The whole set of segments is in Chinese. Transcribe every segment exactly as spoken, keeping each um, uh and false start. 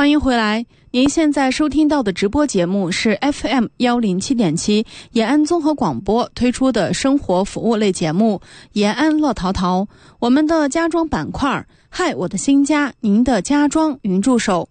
欢迎回来，您现在收听到的直播节目是 F M 一零七点七 延安综合广播推出的生活服务类节目延安乐淘淘。我们的家装板块，嗨，我的新家，您的家装云助手。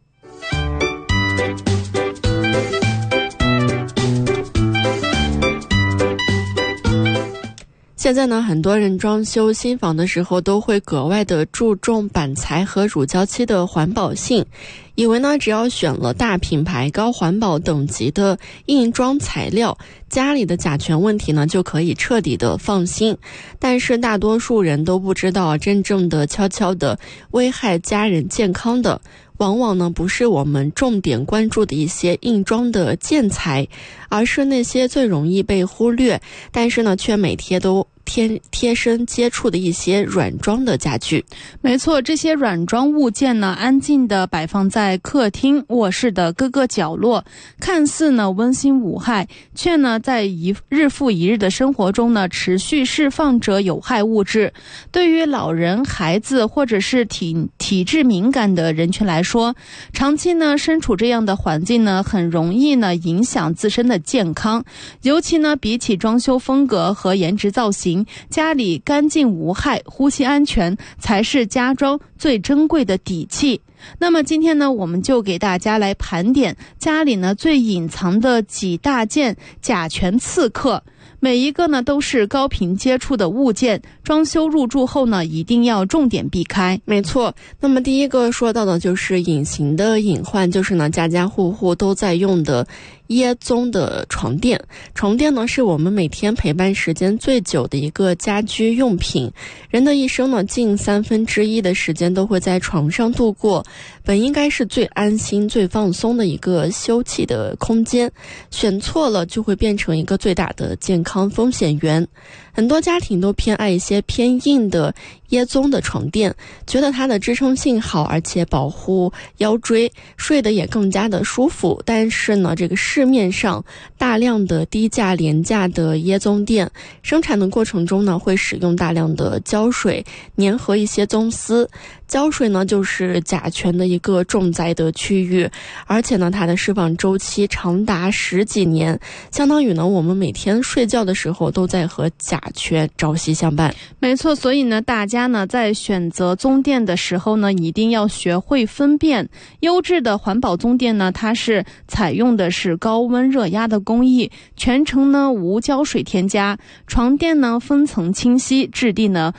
现在呢，很多人装修新房的时候都会格外的注重板材和乳胶漆的环保性，以为呢只要选了大品牌高环保等级的硬装材料，家里的甲醛问题呢就可以彻底的放心。但是大多数人都不知道，真正的悄悄的危害家人健康的往往呢不是我们重点关注的一些硬装的建材，而是那些最容易被忽略，但是呢却每天都贴贴身接触的一些软装的家具。 没错，这些软装物件呢，安静地摆放在客厅、卧室的各个角落，看似呢温馨无害，却呢在一日复一日的生活中呢，持续释放着有害物质。对于老人、孩子或者是体体质敏感的人群来说，长期呢身处这样的环境呢，很容易呢影响自身的健康。尤其呢，比起装修风格和颜值造型，家里干净无害、呼吸安全才是家装最珍贵的底气。那么今天呢，我们就给大家来盘点家里呢最隐藏的几大件甲醛刺客，每一个呢都是高频接触的物件，装修入住后呢一定要重点避开。 没错，那么第一个说到的就是隐形的隐患，就是呢家家户户都在用的椰棕的床垫。床垫呢是我们每天陪伴时间最久的一个家居用品，人的一生呢近三分之一的时间都会在床上度过，本应该是最安心最放松的一个休憩的空间，选错了就会变成一个最大的健康风险源。很多家庭都偏爱一些偏硬的椰棕的床垫，觉得它的支撑性好，而且保护腰椎，睡得也更加的舒服。但是呢，这个市面上大量的低价廉价的椰棕垫，生产的过程中呢，会使用大量的胶水粘合一些棕丝。胶水呢就是甲醛的一个重灾的区域，而且呢它的释放周期长达十几年，相当于呢我们每天睡觉的时候都在和甲醛朝夕相伴。 没错，所以呢大家呢在选择棕垫的时候呢，一定要学会分辨。优质的环保棕垫呢，它是采用的是高温热压的工艺，全程呢无胶水添加，床垫呢分层清晰，质地呢